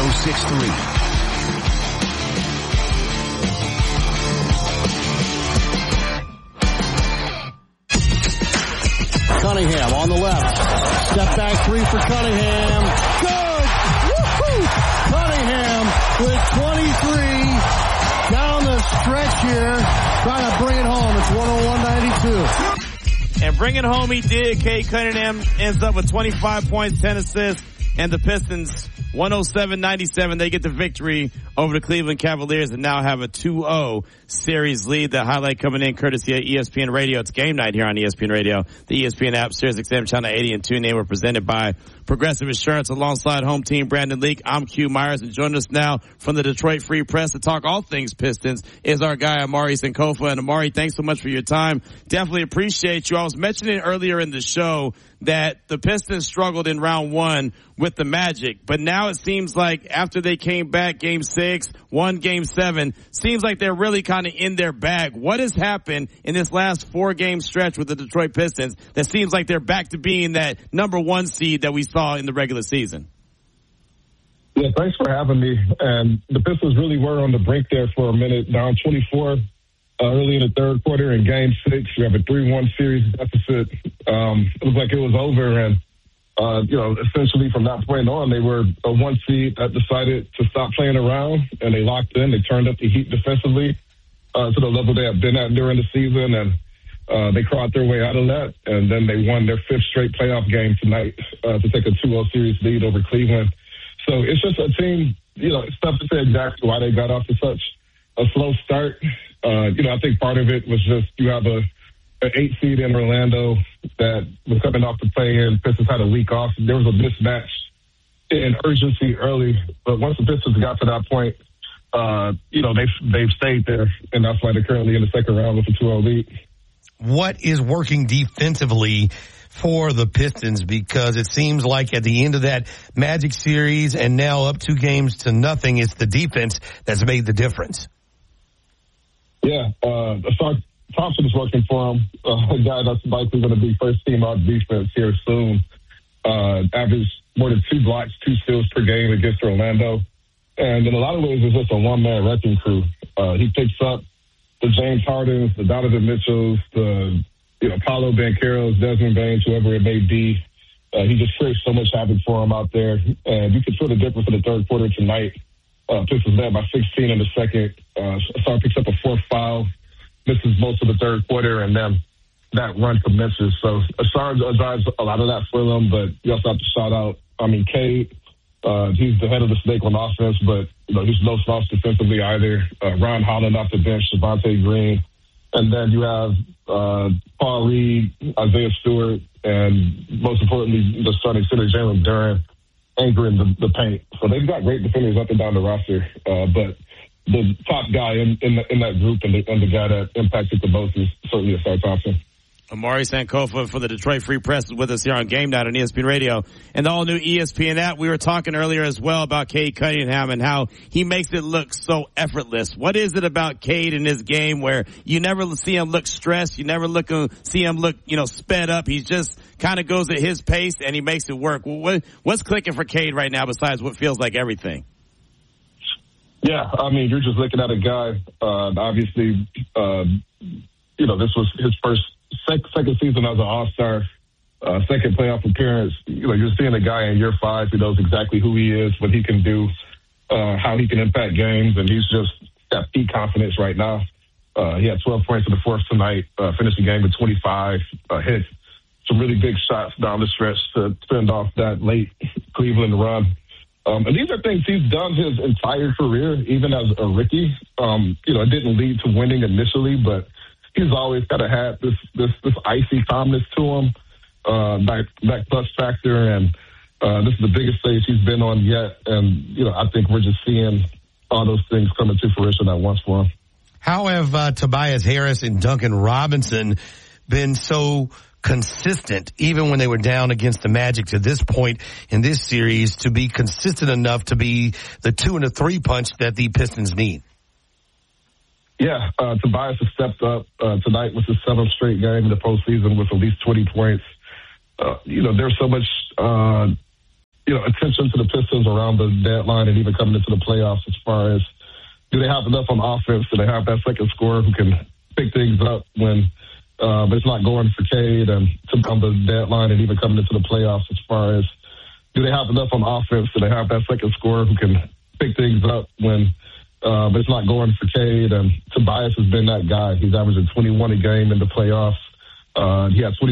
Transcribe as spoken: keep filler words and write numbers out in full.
oh six point three. Cunningham on the left. Step back three for Cunningham. Good! Woo-hoo! Cunningham with twenty-three down the stretch here. Trying to bring it home. It's one oh one ninety-two. And bring it home he did. Cade Cunningham ends up with twenty-five points, ten assists, and the Pistons one oh seven ninety-seven. They get the victory over the Cleveland Cavaliers and now have a two oh series lead. The highlight coming in courtesy of E S P N Radio. It's game night here on E S P N Radio. The E S P N app, SiriusXM Channel eighty and TuneIn were presented by Progressive Insurance alongside home team Brandon Leak. I'm Q Myers, and joining us now from the Detroit Free Press to talk all things Pistons is our guy Amari Sankofa. And Amari, thanks so much for your time. Definitely appreciate you. I was mentioning earlier in the show that the Pistons struggled in round one with the Magic, but now it seems like after they came back game six, won game seven, seems like they're really kind of in their bag. What has happened in this last four game stretch with the Detroit Pistons that seems like they're back to being that number one seed that we saw in the regular season? Yeah, thanks for having me. And the Pistons really were on the brink there for a minute, down twenty-four uh, early in the third quarter in game six. We have a three one series deficit. Um, it looked like it was over, and Uh, you know, essentially from that point on, they were a one seed that decided to stop playing around, and they locked in. They turned up the heat defensively uh, to the level they have been at during the season, and uh, they clawed their way out of that. And then they won their fifth straight playoff game tonight uh, to take a two oh series lead over Cleveland. So it's just a team, you know, it's tough to say exactly why they got off to such a slow start. Uh, you know, I think part of it was just you have a an eight seed in Orlando that was coming off the play-in. Pistons had a week off. There was a mismatch in urgency early, but once the Pistons got to that point, uh, you know, they've, they've stayed there, and that's why they're currently in the second round with a two oh lead. What is working defensively for the Pistons? Because it seems like at the end of that Magic series and now up two games to nothing, it's the defense that's made the difference. Yeah, uh, Asar Thompson is working for him, uh, a guy that's likely going to be first team on defense here soon. Uh, averaged more than two blocks, two steals per game against Orlando. And in a lot of ways, it's just a one-man wrecking crew. Uh, he picks up the James Hardens, the Donovan Mitchells, the you know, Paolo Bancheros, Desmond Bain, whoever it may be. Uh, he just creates so much havoc for him out there. And you can feel the difference in the third quarter tonight. Uh, Pistons led by sixteen in the second. Uh, Asar picks up a fourth foul, misses most of the third quarter, and then that run commences. So Asar drives a lot of that for them, but you also have to shout out, I mean, Cade. Uh, he's the head of the snake on offense, but you know, he's no slouch defensively either. Uh, Ron Holland off the bench, Javonte Green. And then you have uh, Paul Reed, Isaiah Stewart, and most importantly, the starting center, Jalen Duren, anchoring the, the paint. So they've got great defenders up and down the roster. Uh, but the top guy in, in, the, in that group and the, and the guy that impacts it the most is certainly Asar Thompson. Amari Sankofa for the Detroit Free Press is with us here on Game Night on E S P N Radio and the all-new E S P N app. We were talking earlier as well about Cade Cunningham and how he makes it look so effortless. What is it about Cade in his game where you never see him look stressed, you never look see him look, you know, sped up? He just kind of goes at his pace and he makes it work. What, what's clicking for Cade right now besides what feels like everything? Yeah, I mean, you're just looking at a guy, uh, obviously, uh, you know, this was his first second season as an all-star, uh, second playoff appearance. You know, you're seeing a guy in year five who knows exactly who he is, what he can do, uh, how he can impact games, and he's just got peak confidence right now. Uh, he had twelve points in the fourth tonight, uh, finished the game with twenty-five, uh, hit some really big shots down the stretch to fend off that late Cleveland run. Um, and these are things he's done his entire career, even as a rookie. Um, you know, it didn't lead to winning initially, but he's always kind of had this, this, this icy calmness to him, uh, that, that plus factor. And, uh, this is the biggest stage he's been on yet. And, you know, I think we're just seeing all those things coming to fruition at once for him. How have, uh, Tobias Harris and Duncan Robinson been so consistent, even when they were down against the Magic to this point in this series, to be consistent enough to be the two and a three punch that the Pistons need? Yeah, uh, Tobias has stepped up uh, tonight with his seventh straight game in the postseason with at least twenty points. Uh, you know, there's so much uh, you know, attention to the Pistons around the deadline and even coming into the playoffs as far as do they have enough on offense? Do they have that second scorer who can pick things up when um, it's not going for Cade and to on the deadline and even coming into the playoffs as far as do they have enough on offense? Do they have that second scorer who can pick things up when um, it's not going for Cade? And Tobias has been that guy. He's averaging twenty-one a game in the playoffs. Uh, he had twenty